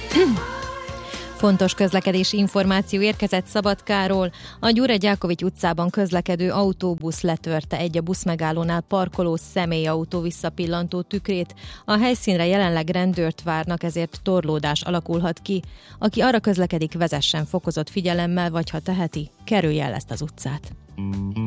Fontos közlekedési információ érkezett Szabadkáról. A Gyurek-Gyákovics utcában közlekedő autóbusz letörte egy a buszmegállónál parkoló személyautó visszapillantó tükrét. A helyszínre jelenleg rendőrt várnak, ezért torlódás alakulhat ki. Aki arra közlekedik, vezessen fokozott figyelemmel, vagy ha teheti, kerülje el ezt az utcát.